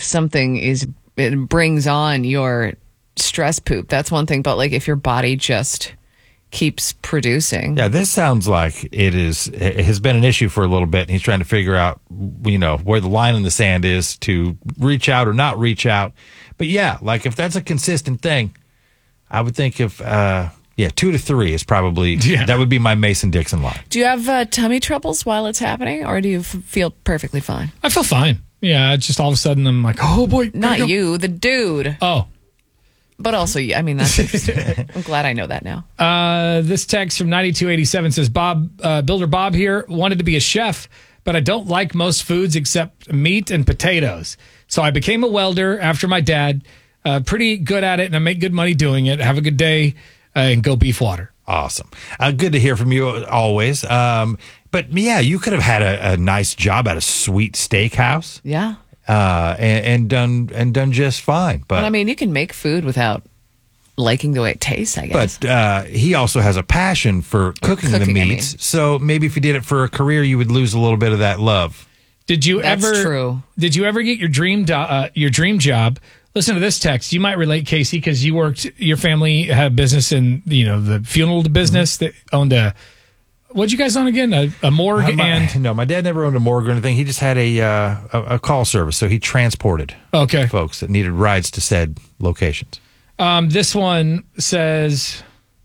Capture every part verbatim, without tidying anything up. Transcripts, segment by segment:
something is it brings on your stress poop, that's one thing. But like if your body just keeps producing. Yeah, this sounds like it is it has been an issue for a little bit, and he's trying to figure out, you know, where the line in the sand is to reach out or not reach out. But yeah, like if that's a consistent thing, I would think if uh, yeah, two to three is probably yeah. that would be my Mason-Dixon line. Do you have uh, tummy troubles while it's happening, or do you f- feel perfectly fine? I feel fine. Yeah, it's just all of a sudden I'm like, oh boy, not you, the dude. Oh. But also, I mean, that's interesting. I'm glad I know that now. Uh, this text from ninety-two eighty-seven says, Bob, uh, Builder Bob here, wanted to be a chef, but I don't like most foods except meat and potatoes. So I became a welder after my dad. Uh, pretty good at it, and I make good money doing it. Have a good day, uh, and go beef water. Awesome. Uh, good to hear from you always. Um, but yeah, you could have had a, a nice job at a sweet steakhouse. Yeah. Uh, and, and done and done just fine. But, but I mean, you can make food without liking the way it tastes, I guess. But uh, he also has a passion for cooking, cooking the meats. I mean. So maybe if you did it for a career, you would lose a little bit of that love. Did you That's ever? True. Did you ever get your dream do- uh, your dream job? Listen to this text. You might relate, Casey, because you worked. Your family had a business in you know the funeral business mm-hmm. that owned a. What'd you guys own again? A, a morgue? Uh, my, and no, my dad never owned a morgue or anything. He just had a, uh, a a call service, so he transported okay. folks that needed rides to said locations. Um, this one says,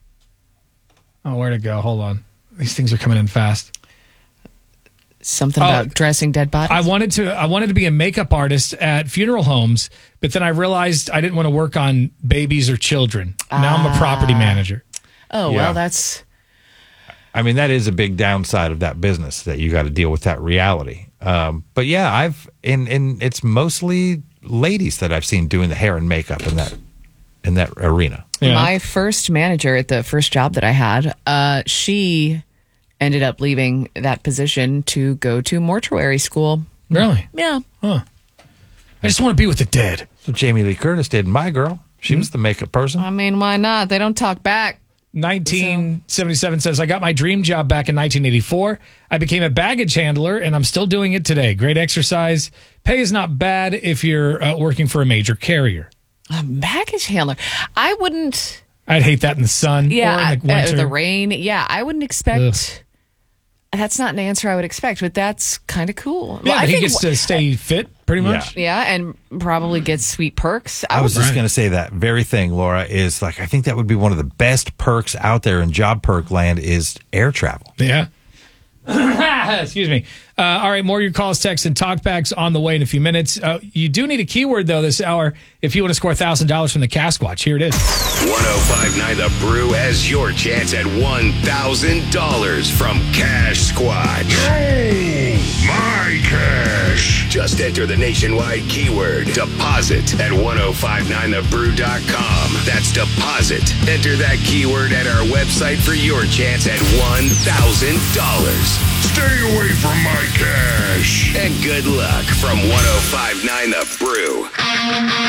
"Oh, where'd it go? Hold on, these things are coming in fast." Something about uh, dressing dead bodies. I wanted to. I wanted to be a makeup artist at funeral homes, but then I realized I didn't want to work on babies or children. Ah. Now I'm a property manager. Oh yeah. Well, that's. I mean, that is a big downside of that business, that you got to deal with that reality. Um, but yeah, I've in in it's mostly ladies that I've seen doing the hair and makeup in that in that arena. Yeah. My first manager at the first job that I had, uh, she ended up leaving that position to go to mortuary school. Really? Yeah. Huh. I just want to be with the dead. That's what Jamie Lee Curtis did. My girl, she mm-hmm. was the makeup person. I mean, why not? They don't talk back. nineteen seventy-seven says, I got my dream job back in nineteen eighty-four. I became a baggage handler, and I'm still doing it today. Great exercise. Pay is not bad if you're uh, working for a major carrier. A baggage handler? I wouldn't... I'd hate that in the sun yeah, or in the winter. Uh, the rain. Yeah, I wouldn't expect... Ugh. That's not an answer I would expect, but that's kind of cool. Yeah, well, I he think, gets to stay fit, pretty much. Yeah, yeah and probably gets sweet perks. I, I was would, just right. going to say that very thing, Laura, is like, I think that would be one of the best perks out there in job perk land is air travel. Yeah. Excuse me. Uh, all right, more of your calls, texts, and talkbacks on the way in a few minutes. Uh, you do need a keyword, though, this hour if you want to score one thousand dollars from the Casquatch. Here it is. one oh five point nine The Brew has your chance at one thousand dollars from Cash Squatch. Oh, my cash. Just enter the nationwide keyword deposit at ten fifty-nine the brew dot com. That's deposit. Enter that keyword at our website for your chance at one thousand dollars. Stay away from my cash. And good luck from ten fifty-nine The Brew.